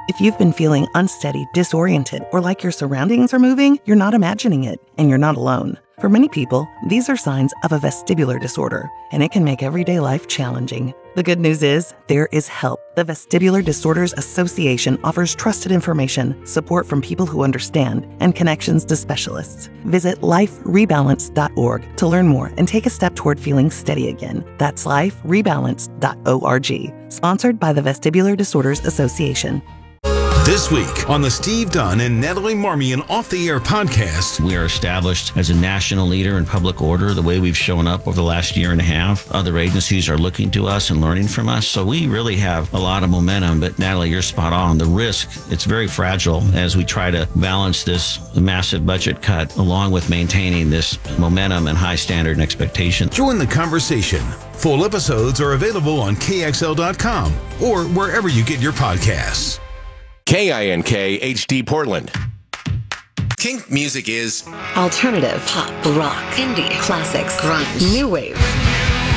If you've been feeling unsteady, disoriented, or like your surroundings are moving, you're not imagining it, and you're not alone. For many people, these are signs of a vestibular disorder, and it can make everyday life challenging. The good news is, there is help. The Vestibular Disorders Association offers trusted information, support from people who understand, and connections to specialists. Visit liferebalance.org to learn more and take a step toward feeling steady again. That's liferebalance.org. Sponsored by the Vestibular Disorders Association. This week on the Steve Dunn and Natalie Marmion Off the Air podcast. We are established as a national leader in public order, the way we've shown up over the last year and a half. Other agencies are looking to us and learning from us. So we really have a lot of momentum. But Natalie, you're spot on. The risk, it's very fragile as we try to balance this massive budget cut along with maintaining this momentum and high standard and expectation. Join the conversation. Full episodes are available on KXL.com or wherever you get your podcasts. KINK HD Portland. Kink music is alternative, pop, rock, indie, classics, grunge, new wave.